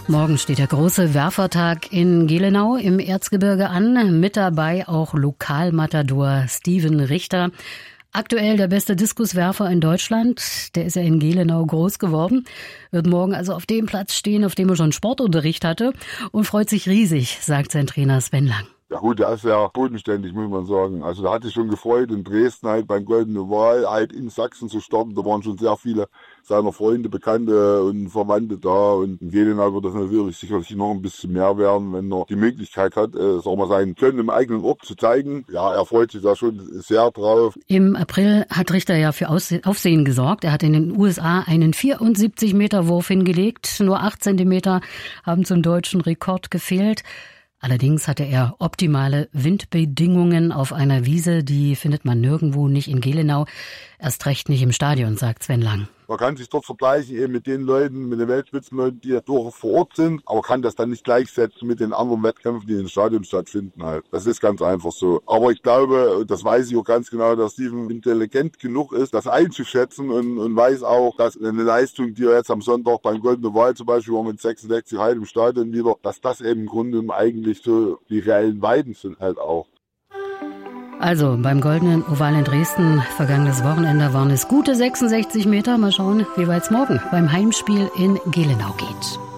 Morgen steht der große Werfertag in Gelenau im Erzgebirge an. Mit dabei auch Lokalmatador Steven Richter. Aktuell der beste Diskuswerfer in Deutschland. Der ist ja in Gelenau groß geworden. Wird morgen also auf dem Platz stehen, auf dem er schon Sportunterricht hatte. Und freut sich riesig, sagt sein Trainer Sven Lang. Ja gut, der ist ja bodenständig, muss man sagen. Also da hatte ich schon gefreut, in Dresden halt beim Goldenen Oval halt in Sachsen zu starten. Da waren schon sehr viele seiner Freunde, Bekannte und Verwandte da. Und in Gelenau wird das natürlich sicherlich noch ein bisschen mehr werden, wenn er die Möglichkeit hat, sein Können im eigenen Ort zu zeigen. Ja, er freut sich da schon sehr drauf. Im April hat Richter ja für Aufsehen gesorgt. Er hat in den USA einen 74-Meter-Wurf hingelegt. Nur 8 Zentimeter haben zum deutschen Rekord gefehlt. Allerdings hatte er optimale Windbedingungen auf einer Wiese, die findet man nirgendwo, nicht in Gelenau, erst recht nicht im Stadion, sagt Sven Lang. Man kann sich dort vergleichen eben mit den Leuten, mit den Weltspitzenleuten, die dort vor Ort sind, aber kann das dann nicht gleichsetzen mit den anderen Wettkämpfen, die in den Stadien stattfinden halt. Das ist ganz einfach so. Aber ich glaube, und das weiß ich auch ganz genau, dass Steven intelligent genug ist, das einzuschätzen und weiß auch, dass eine Leistung, die er jetzt am Sonntag beim Goldenen Oval zum Beispiel war mit 66 halt im Stadion wieder, dass das eben im Grunde eigentlich so die reellen Weiden sind halt auch. Also beim Goldenen Oval in Dresden vergangenes Wochenende waren es gute 66 Meter. Mal schauen, wie weit es morgen beim Heimspiel in Gelenau geht.